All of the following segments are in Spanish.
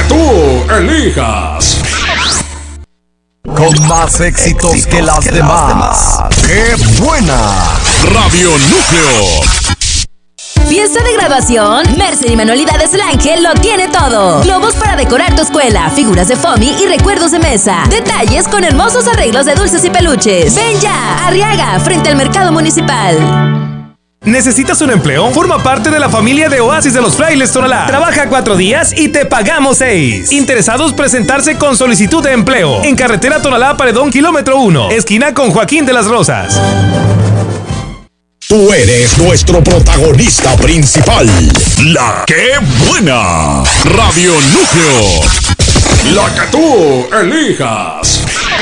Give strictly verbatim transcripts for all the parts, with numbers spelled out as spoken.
que tú elijas. Con más éxitos que las demás. ¡Qué buena! Radio Núcleo. Fiesta de graduación, Mercer y Manualidades El Ángel lo tiene todo. Globos para decorar tu escuela, figuras de foamy y recuerdos de mesa. Detalles con hermosos arreglos de dulces y peluches. Ven ya, Arriaga, frente al Mercado Municipal. ¿Necesitas un empleo? Forma parte de la familia de Oasis de los Frailes Tonalá. Trabaja cuatro días y te pagamos seis. Interesados presentarse con solicitud de empleo. En carretera Tonalá Paredón, kilómetro uno, esquina con Joaquín de las Rosas. Tú eres nuestro protagonista principal. La que buena. Radio Núcleo. La que tú elijas.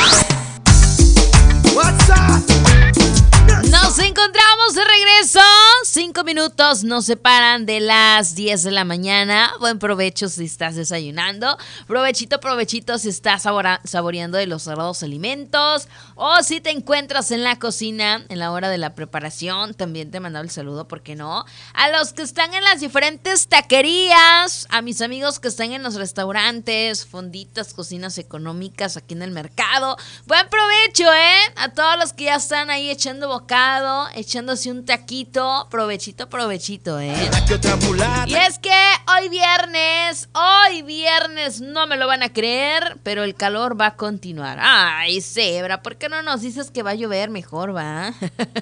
Nos encontramos de regreso. Cinco minutos nos separan de las diez de la mañana. Buen provecho si estás desayunando. Provechito, provechito si estás sabora- saboreando de los sagrados alimentos. O si te encuentras en la cocina en la hora de la preparación. También te mandaba el saludo, ¿por qué no? A los que están en las diferentes taquerías. A mis amigos que están en los restaurantes, fonditas, cocinas económicas aquí en el mercado. Buen provecho, ¿eh? A todos los que ya están ahí echando bocado, echándose un taquito. Provechito, provechito, ¿eh? Y es que hoy viernes, hoy viernes, no me lo van a creer, pero el calor va a continuar. Ay, Zebra, ¿por qué no nos dices que va a llover mejor, va?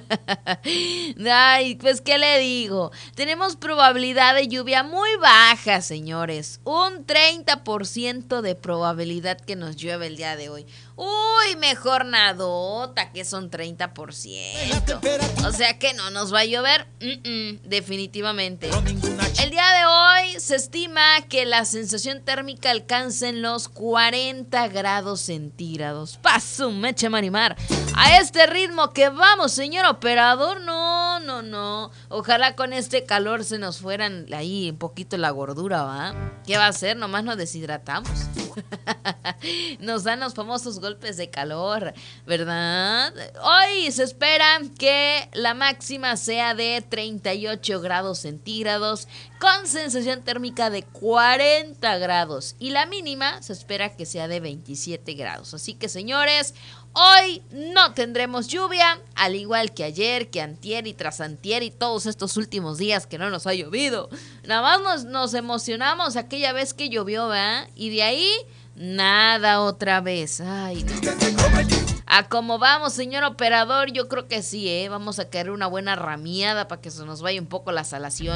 Ay, pues, ¿qué le digo? Tenemos probabilidad de lluvia muy baja, señores. Un treinta por ciento de probabilidad que nos llueve el día de hoy. Uy, mejor nadota, que son treinta por ciento. O sea que no nos va a llover, Mm-mm, definitivamente. El día de hoy se estima que la sensación térmica alcance en los cuarenta grados centígrados. Paso, meche marimar. A este ritmo que vamos, señor operador, no, no, no. Ojalá con este calor se nos fueran ahí un poquito la gordura, ¿va? ¿Qué va a hacer? Nomás nos deshidratamos. Nos dan los famosos golpes de calor, ¿verdad? Hoy se espera que la máxima sea de treinta y ocho grados centígrados con sensación térmica de cuarenta grados y la mínima se espera que sea de veintisiete grados. Así que, señores, hoy no tendremos lluvia, al igual que ayer, que antier y tras antier y todos estos últimos días que no nos ha llovido. Nada más nos, nos emocionamos aquella vez que llovió, ¿verdad? Y de ahí, nada otra vez. Ay, no. A cómo vamos, señor operador, yo creo que sí, ¿eh? Vamos a caer una buena ramiada para que se nos vaya un poco la salación.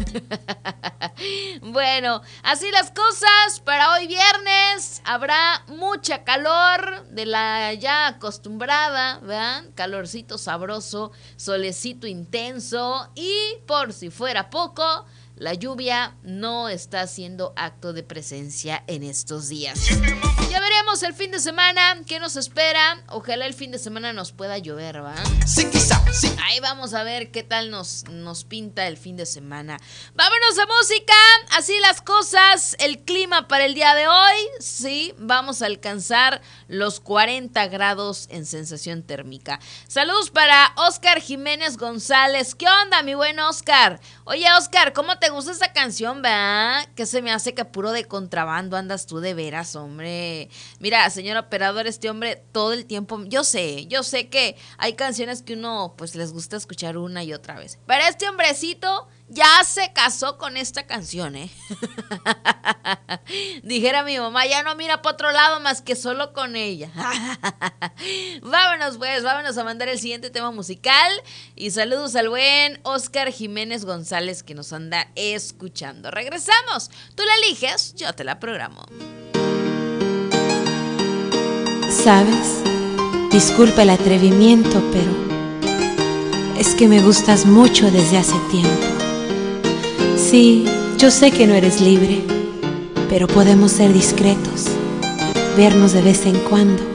Bueno, así las cosas para hoy viernes. Habrá mucha calor de la ya acostumbrada, ¿verdad? Calorcito sabroso, solecito intenso y por si fuera poco, la lluvia no está haciendo acto de presencia en estos días. Ya veremos el fin de semana qué nos espera. Ojalá el fin de semana nos pueda llover, ¿va? Sí, quizá, sí. Ahí vamos a ver qué tal nos, nos pinta el fin de semana. Vámonos a música. Así las cosas. El clima para el día de hoy. Sí, vamos a alcanzar los cuarenta grados en sensación térmica. Saludos para Oscar Jiménez González. ¿Qué onda, mi buen Oscar? Oye, Oscar, ¿cómo te gusta esa canción, va? Que se me hace que puro de contrabando andas tú de veras, hombre. Mira, señor operador, este hombre todo el tiempo, yo sé, yo sé que hay canciones que uno pues les gusta escuchar una y otra vez, pero este hombrecito ya se casó con esta canción, ¿eh? Dijera mi mamá, ya no mira para otro lado más que solo con ella. Vámonos pues, vámonos a mandar el siguiente tema musical. Y saludos al buen Oscar Jiménez González que nos anda escuchando. Regresamos, tú la eliges, yo te la programo. ¿Sabes? Disculpa el atrevimiento, pero es que me gustas mucho desde hace tiempo. Sí, yo sé que no eres libre, pero podemos ser discretos, vernos de vez en cuando